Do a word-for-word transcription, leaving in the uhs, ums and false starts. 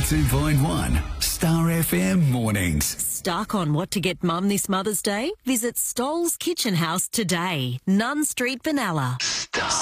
two point one Star F M Mornings. Stuck on what to get Mum this Mother's Day? Visit Stoll's Kitchen House today, Nunn Street, Benalla.